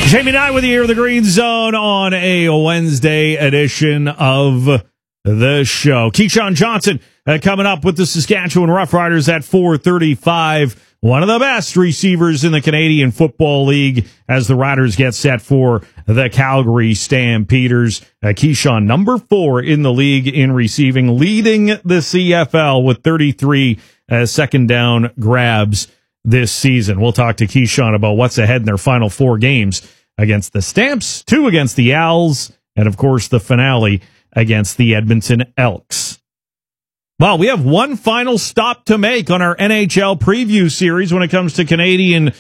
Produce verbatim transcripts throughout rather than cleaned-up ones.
Jamie Knight with you here in the Green Zone on a Wednesday edition of the show. Keyshawn Johnson uh, coming up with the Saskatchewan Roughriders at four thirty-five. One of the best receivers in the Canadian Football League as the Riders get set for the Calgary Stampeders. Uh, Keyshawn, number four in the league in receiving, leading the C F L with thirty-three uh, second down grabs this season. We'll talk to Keyshawn about what's ahead in their final four games against the Stamps, two against the Owls, and of course the finale against the Edmonton Elks. Well, we have one final stop to make on our N H L preview series when it comes to Canadian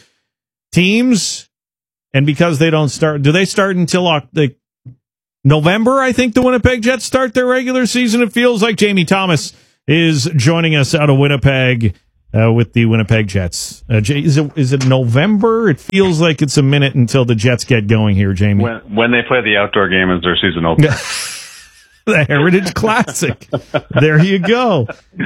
teams. And because they don't start, do they start until like November? I think the Winnipeg Jets start their regular season. It feels like Jamie Thomas is joining us out of Winnipeg uh, with the Winnipeg Jets. Uh, is it, is it November? It feels like it's a minute until the Jets get going here, Jamie. When, when they play the outdoor game as their season opener. The Heritage Classic. There you go.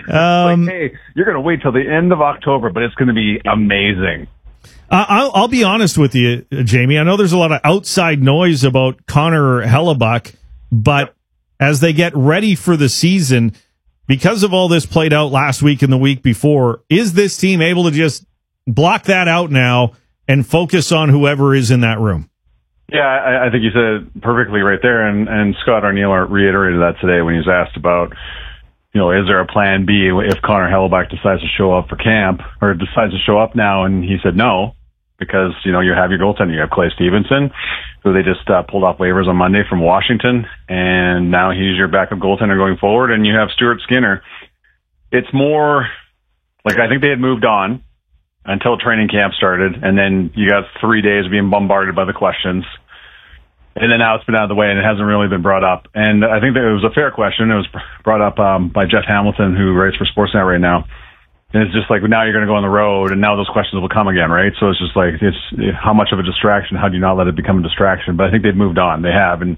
Um, like, hey, you're going to wait till the end of October, but it's going to be amazing. I'll, I'll be honest with you, Jamie. I know there's a lot of outside noise about Connor Hellebuyck, but as they get ready for the season, because of all this played out last week and the week before, is this team able to just block that out now and focus on whoever is in that room? Yeah, I, I think you said it perfectly right there, and, and Scott Arniel reiterated that today when he was asked about, you know, is there a plan B if Connor Hellebuyck decides to show up for camp, or decides to show up now, and he said no, because, you know, you have your goaltender, you have Clay Stevenson, who they just uh, pulled off waivers on Monday from Washington, and now he's your backup goaltender going forward, and you have Stuart Skinner. It's more, like, I think they had moved on until training camp started, and then you got three days of being bombarded by the questions. And then now it's been out of the way, and it hasn't really been brought up. And I think that it was a fair question. It was brought up um, by Jeff Hamilton, who writes for Sportsnet right now. And it's just like, now you're going to go on the road, and now those questions will come again, right? So it's just like, it's how much of a distraction? How do you not let it become a distraction? But I think they've moved on. They have. And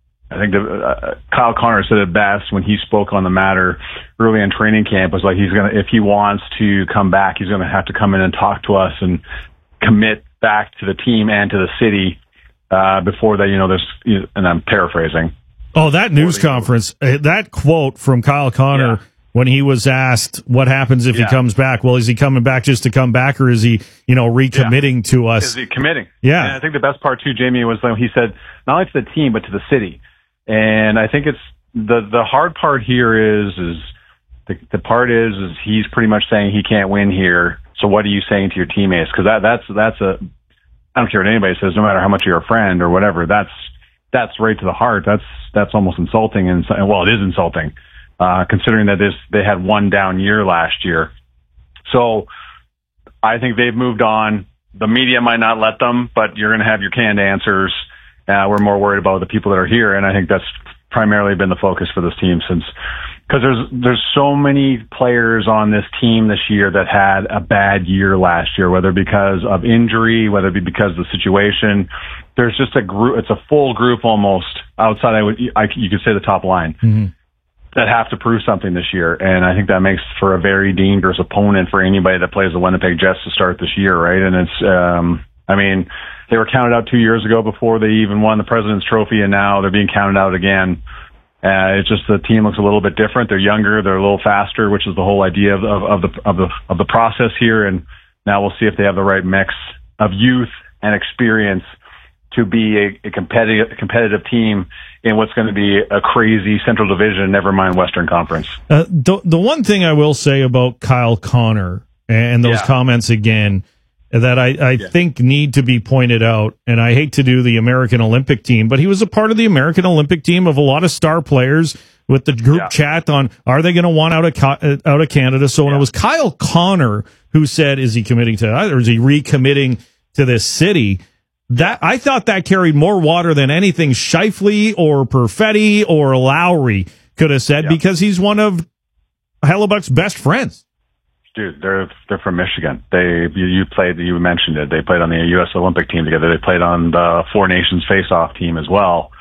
I think the, uh, Kyle Connor said it best when he spoke on the matter early in training camp. Was like, he's going to, if he wants to come back, he's going to have to come in and talk to us and commit back to the team and to the city. Uh, before that, you know, there's, and I'm paraphrasing. Oh, that news conference, uh, that quote from Kyle Connor yeah. when he was asked what happens if yeah. he comes back. Well, is he coming back just to come back, or is he, you know, recommitting yeah. to us? Is he committing? Yeah. And I think the best part too, Jamie, was when he said not only to the team but to the city. And I think it's the the hard part here is is the the part is is he's pretty much saying he can't win here. So what are you saying to your teammates? Because that that's that's a I don't care what anybody says, no matter how much you're a friend or whatever, that's, that's right to the heart. That's, that's almost insulting. And, well, it is insulting, uh, considering that this, they had one down year last year. So I think they've moved on. The media might not let them, but you're going to have your canned answers. Uh, we're more worried about the people that are here. And I think that's primarily been the focus for this team since, because there's there's so many players on this team this year that had a bad year last year, whether because of injury, whether it be because of the situation. There's just a group, it's a full group almost outside, I would, I, you could say the top line, mm-hmm. that have to prove something this year. And I think that makes for a very dangerous opponent for anybody that plays the Winnipeg Jets to start this year, right? And it's, um, I mean, they were counted out two years ago before they even won the President's Trophy, and now they're being counted out again. Uh, it's just the team looks a little bit different. They're younger, they're a little faster, which is the whole idea of, of, of the of the of the process here. And now we'll see if they have the right mix of youth and experience to be a, a competitive competitive team in what's going to be a crazy Central Division, never mind Western Conference. Uh, the the one thing I will say about Kyle Connor and those yeah. comments again that I, I yeah. think need to be pointed out, and I hate to do the American Olympic team, but he was a part of the American Olympic team of a lot of star players with the group yeah. chat on, are they going to want out of out of Canada? So when yeah. it was Kyle Connor who said, is he committing to either, or is he recommitting to this city? That I thought that carried more water than anything Scheifele or Perfetti or Lowry could have said, yeah. because he's one of Hellebuyck's best friends. Dude, they're they're from Michigan. They you, you played you mentioned it. They played on the U S Olympic team together. They played on the Four Nations face-off team as well.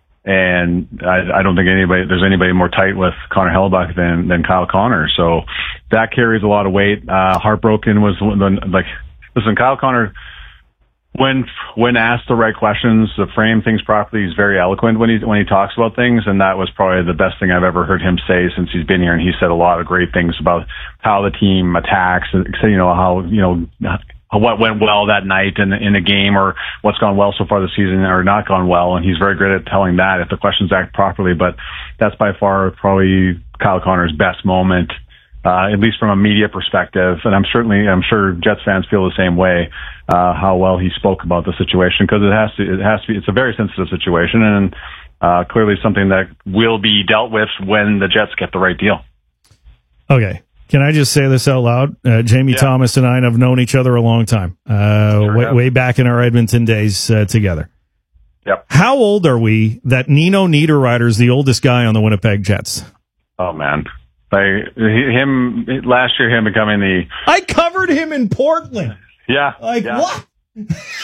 And I, I don't think anybody there's anybody more tight with Connor Hellebuyck than than Kyle Connor. So that carries a lot of weight. Uh, heartbroken was when, like listen, Kyle Connor when when asked the right questions, to frame things properly, he's very eloquent when he when he talks about things, and that was probably the best thing I've ever heard him say since he's been here. And he said a lot of great things about how the team attacks, and you know how you know what went well that night in in a game, or what's gone well so far this season or not gone well. And he's very good at telling that if the questions act properly. But that's by far probably Kyle Connor's best moment. Uh, at least from a media perspective, and I'm certainly, I'm sure Jets fans feel the same way. Uh, how well he spoke about the situation, because it has to, it has to be. It's a very sensitive situation, and uh, clearly something that will be dealt with when the Jets get the right deal. Okay, can I just say this out loud? Uh, Jamie yeah. Thomas and I have known each other a long time, uh, sure way, way back in our Edmonton days uh, together. Yep. How old are we that Nino Niederreiter is the oldest guy on the Winnipeg Jets? Oh man. Like him last year, him becoming the I covered him in Portland. Yeah, like yeah. what?